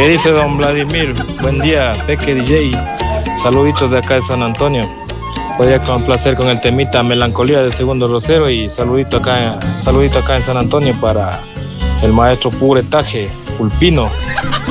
¿Qué dice don Vladimir? Buen día, Peque DJ. Saluditos de acá de San Antonio. Voy a complacer con el temita Melancolía de Segundo Rosero y saludito acá en San Antonio para el maestro Puretaje, Pulpino.